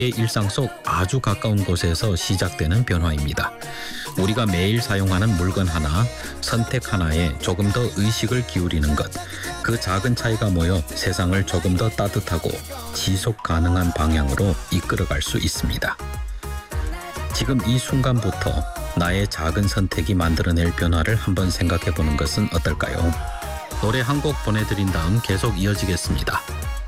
일상 속 아주 가까운 곳에서 시작되는 변화입니다. 우리가 매일 사용하는 물건 하나, 선택 하나에 조금 더 의식을 기울이는 것, 그 작은 차이가 모여 세상을 조금 더 따뜻하고 지속 가능한 방향으로 이끌어갈 수 있습니다. 지금 이 순간부터 나의 작은 선택이 만들어낼 변화를 한번 생각해 보는 것은 어떨까요? 노래 한 곡 보내드린 다음 계속 이어지겠습니다.